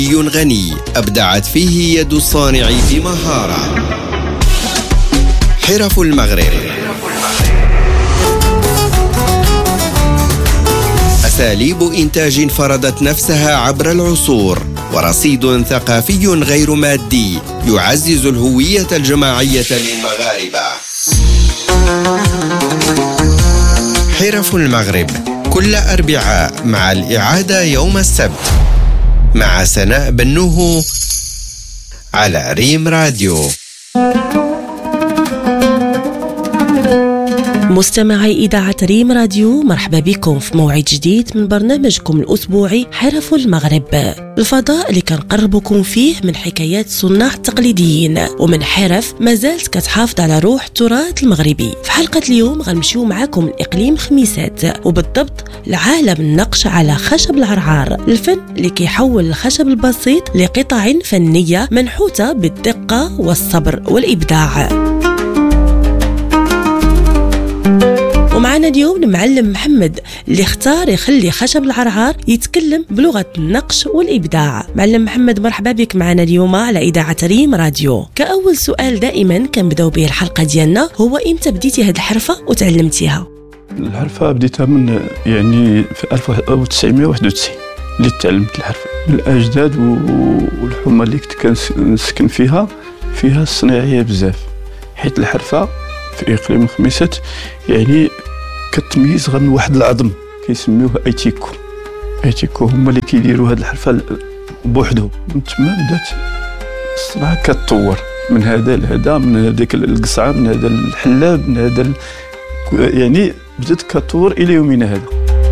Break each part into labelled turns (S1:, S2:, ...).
S1: غني أبدعت فيه يد الصانع بمهارة. حرف المغرب، أساليب إنتاج فرضت نفسها عبر العصور، ورصيد ثقافي غير مادي يعزز الهوية الجماعية للمغاربة. حرف المغرب كل أربعاء مع الإعادة يوم السبت مع سناء بنوه على ريم راديو.
S2: مستمعي إذاعة ريم راديو، مرحبا بكم في موعد جديد من برنامجكم الأسبوعي حرف المغرب، الفضاء اللي كنقربكم فيه من حكايات الصناع التقليديين ومن حرف ما زالت كتحافظ على روح التراث المغربي. في حلقة اليوم غنمشيو معاكم لإقليم خميسات، وبالضبط لعالم النقش على خشب العرعار، الفن اللي كيحول الخشب البسيط لقطع فنية منحوتة بالدقة والصبر والإبداع. ومعنا اليوم المعلم محمد اللي اختار يخلي خشب العرعار يتكلم بلغة النقش والإبداع. معلم محمد، مرحبا بك معنا اليوم على إذاعة ريم راديو. كأول سؤال دائما كنبداو به الحلقة ديالنا، هو إمتى بديتي هذه الحرفة وتعلمتيها؟
S3: الحرفة بديتها من في 1991 اللي تعلمت الحرفة. الأجداد والحومة اللي كنت كنسكن فيها الصناعية بزاف، حيت الحرفة في إقليم خميسات يعني كتميز غير من واحد العظم كيسميوه ايتيكو هما اللي كيديروا هاد الحرفه بوحدهم. من تما بدات الصناعه كتطور من هذا لهذا، من هذيك القصعه، من هذا الحلاب، من هذا يعني بدات كتطور الى يومنا هذا.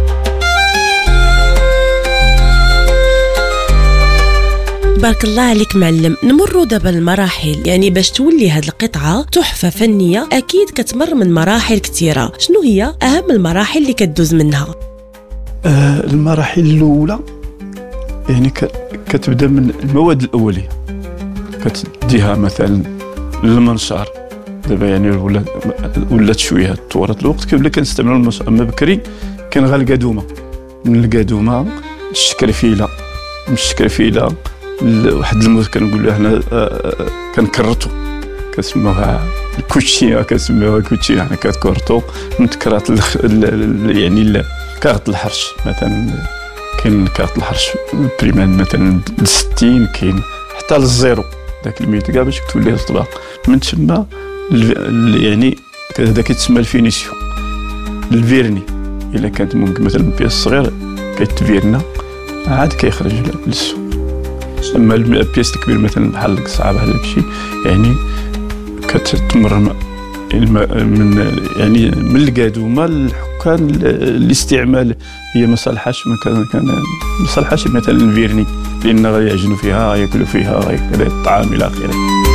S2: بارك الله عليك معلم. نمروا دابا المراحل، يعني باش تولي هاد القطعة تحفة فنية أكيد كتمر من مراحل كثيرة. شنو هي أهم المراحل اللي كتدوز منها؟
S3: المراحل الأولى يعني كتبدا من المواد الأولية، كتديها مثلا للمنشار. دابا يعني ولات شوية تطورت الوقت، قبل كنستعملوا المنشار، أما بكري كان غير القادومة، من القادومة الشكرفيلة، من الشكرفيلة واحد الموت كنقولوا حنا كنكرطو، كنسموها الكوتشيه، حنا كتكرطو من تكرات يعني كارت الحرش. مثلا كاين كارت الحرش بريمان مثلا 60، كاين حتى للزيرو داك الميت كاع باش تولي الطباق. من تما يعني هذا كيتسمى الفينيسيون. الفيرني الا كانت ممكن مثلا بياس صغير كيتفيرنا عاد كيخرج للسوق. اما البياس الكبير مثلا بحال القصعه بحال هادشي يعني كتمر من يعني من القادومه للحكام الاستعمال. هي ما صالحاش ما صالحاش مثلا الفيرني، لان غيعجنوا فيها، ياكلوا فيها، غير الطعام الى اخره.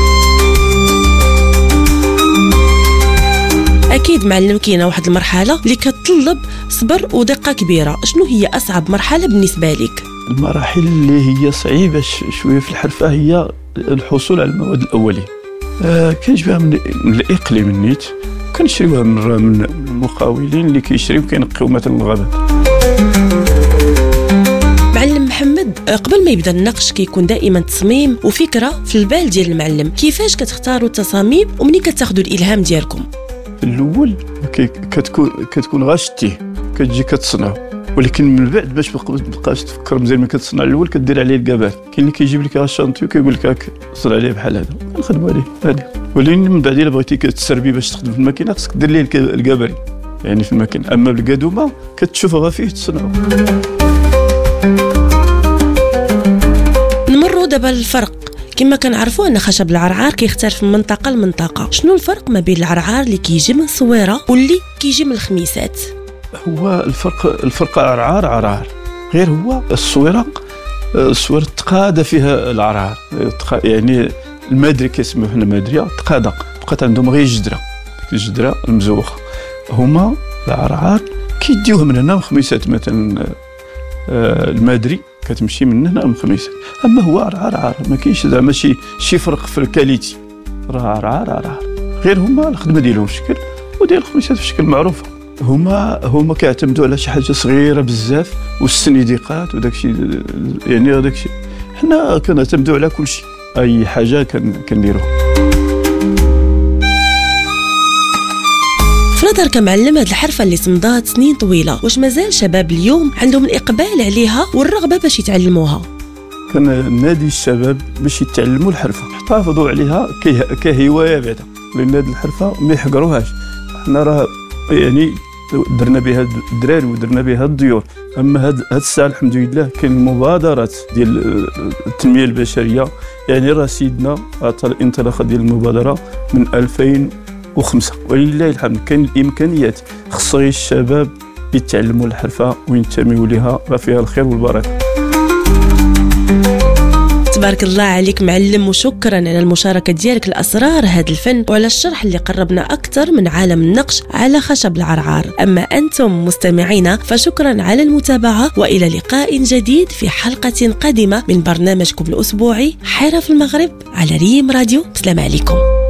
S2: أكيد معلم كاينة واحد المرحلة اللي كتطلب صبر ودقة كبيرة. شنو هي أصعب مرحلة بالنسبة لك؟
S3: المراحل اللي هي صعيبة شوية في الحرفة هي الحصول على المواد الأولية. كنجيبها من الإقليم النيت، كنشريوها من المقاولين اللي كيشريو كينقيو مثلا الغابات.
S2: معلم محمد، قبل ما يبدا النقش كيكون دائما تصميم وفكرة في البال ديال المعلم. كيفاش كتختاروا التصاميم ومنين كتاخذوا الإلهام ديالكم؟
S3: في الأول كتكون غاشتيه كتجي كتصنعو، ولكن من بعد باش متبقاش تفكر مزيان ما كتصنع الاول كدير عليه الكابات. كاين اللي كيجيب لك الشانطيو كيقول لك هاك صنع عليه بحال هذا، كنخدموا عليه هذه. ولكن من بعد الا بغيتي كتسربي باش تخدم في الماكينه خصك دير ليه الكابري يعني في الماكينه. اما بالقادومه كتشوف غا فيه تصنعو.
S2: نمروا دابا الفرق. كما كنعرفوا ان خشب العرعار كيختلف من منطقه لمنطقه. شنو الفرق ما بين العرعار اللي كيجي من الصويره واللي كيجي من الخميسات؟
S3: هو الفرق عرعار، غير هو الصويره تقاده فيها العرعار، يعني المادري كيسموه حنا مادريه تقاده، بقات عندهم غير الجدره المزوخه. هما العرعار كيديوه من هنا من خميسات مثلا. المادري كتمشي من هنا من خميسات، اما هو عرعار ما كاينش زعما شي فرق في الكاليتي، راه عرعار غير هما الخدمه ديالهم في شكل وديال الخميسات في شكل معروفه. هما كيعتمدوا على شي حاجه صغيره بزاف والسنيديقات وداكشي، يعني هذاكشي حنا كنعتمدوا على كل شيء، اي حاجه كنديروها.
S2: في نظرك كمعلم هاد الحرفه اللي تمضات سنين طويله، واش مازال شباب اليوم عندهم الاقبال عليها والرغبه باش يتعلموها؟
S3: كنادي الشباب باش يتعلموا الحرفه، يحتفظوا عليها كهوايه بعدا، لان هاد الحرفه ما يحقروهاش. حنا راه يعني درنا بها الدراري ودرنا بها الديور، اما هاد الساعه الحمد لله كاين المبادرات ديال التنميه البشريه، يعني راه سيدنا عطى الانطلاقه ديال المبادره من 2005 ولله الحمد. كاين الامكانيات، خصو الشباب يتعلموا الحرفه وينتميوا لها، راه فيها الخير والبركه.
S2: تبارك الله عليك معلم، وشكرا على المشاركة ديالك لأسرار هذا الفن وعلى الشرح اللي قربنا أكثر من عالم النقش على خشب العرعار. أما أنتم مستمعينا فشكرا على المتابعة، وإلى لقاء جديد في حلقة قادمة من برنامجكم الأسبوعي حرف المغرب على ريم راديو. السلام عليكم.